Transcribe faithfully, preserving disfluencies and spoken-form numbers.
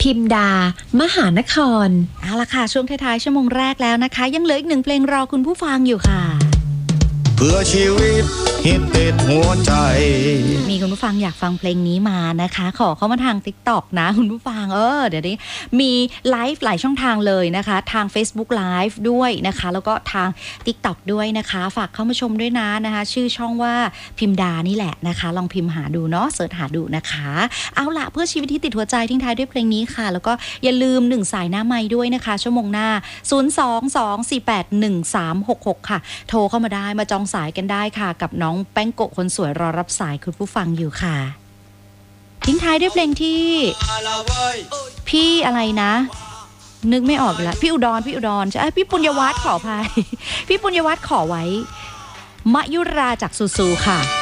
พิมดามหานครเอาละค่ะช่วงท้ายๆชั่วโมงแรกแล้วนะคะยังเหลืออีกหนึ่งเพลงรอคุณผู้ฟังอยู่ค่ะเพื่อชีวิตฮิตติดหัวใจมีคุณผู้ฟังอยากฟังเพลงนี้มานะคะขอเข้ามาทาง ติ๊กต็อก นะคุณผู้ฟังเออเดี๋ยวนี้มีไลฟ์หลายช่องทางเลยนะคะทาง Facebook Live ด้วยนะคะแล้วก็ทาง ติ๊กต็อก ด้วยนะคะฝากเข้ามาชมด้วยนะนะคะชื่อช่องว่าพิมดานี่แหละนะคะลองพิมพ์หาดูเนาะเสิร์ชหาดูนะคะเอาล่ะเพื่อชีวิตที่ติดหัวใจทิ้งท้ายด้วยเพลงนี้ค่ะแล้วก็อย่าลืมหนึ่งสายหน้าไมค์ด้วยนะคะชั่วโมงหน้าศูนย์ สอง สอง สี่ แปด หนึ่ง สาม หก หกค่ะโทรเข้ามาได้มาจองสายกันได้ค่ะกับน้องแป้งโกะคนสวยรอรับสายคุณผู้ฟังอยู่ค่ะทิ้งท้ายด้วยเพลงที่พี่อะไรนะนึกไม่ออกแล้วพี่อุดรพี่อุดรใช่ไหมพี่ปุญญวัฒน์ขออภัยพี่ปุญญวัฒน์ขอไว้มะยุราจากซูซูค่ะ